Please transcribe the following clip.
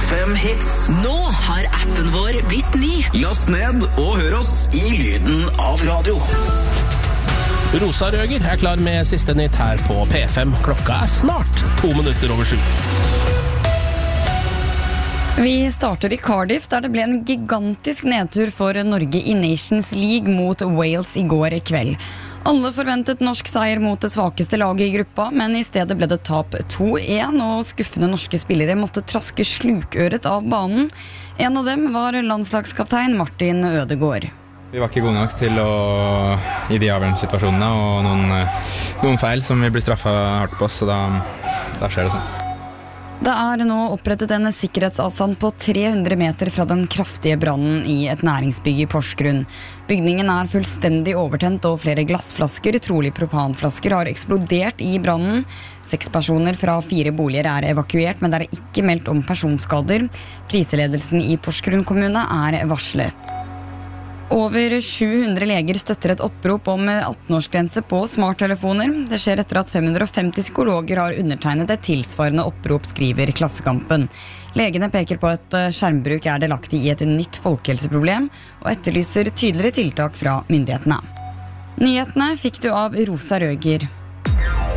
P5 Hits. Nå har appen vår blitt ny. Last ned og hør oss i lyden av radio. Rosa Røger er klar med siste nytt her på P5. Klokka er snart 7:02. Vi starter i Cardiff, der det ble en gigantisk nedtur for Norge i Nations League mot Wales i går kveld. Alle forventet norsk seier mot det svakeste laget i gruppa, men i stedet ble det tap 2-1, og skuffende norske spillere måtte traske slukøret av banen. En av dem var landslagskaptein Martin Ødegaard. Vi var ikke gode nok til i de avgjørende situasjonene, og noen feil som vi blir straffet hardt på, så da skjer det sånn. Det er nå opprettet en sikkerhetsavstand på 300 meter fra den kraftige brannen i et næringsbygg i Porsgrunn. Bygningen er fullstendig overtent, og flere glassflasker, trolig propanflasker, har eksplodert i brannen. 6 personer fra 4 boliger er evakuert, men det er ikke meldt om personskader. Kriseledelsen i Porsgrunn kommune er varslet. Over 700 leger støtter et opprop om 18-årsgrense på smarttelefoner. Det skjer etter at 550 psykologer har undertegnet et tilsvarende opprop, skriver Klassekampen. Legene peker på at skjermbruk er delaktig i et nytt folkehelseproblem, og etterlyser tydeligere tiltak fra myndighetene. Nyhetene fikk du av Rosa Røger.